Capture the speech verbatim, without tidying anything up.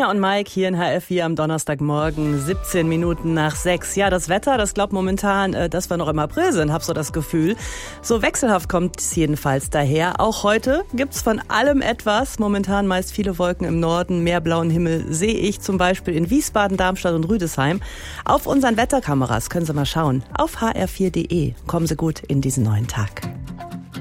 Tina und Mike hier in H R vier am Donnerstagmorgen, siebzehn Minuten nach sechs. Ja, das Wetter, das glaubt momentan, dass wir noch im April sind, hab so das Gefühl. So wechselhaft kommt es jedenfalls daher. Auch heute gibt's von allem etwas. Momentan meist viele Wolken im Norden, mehr blauen Himmel sehe ich zum Beispiel in Wiesbaden, Darmstadt und Rüdesheim. Auf unseren Wetterkameras können Sie mal schauen. Auf h r vier punkt d e. Kommen Sie gut in diesen neuen Tag.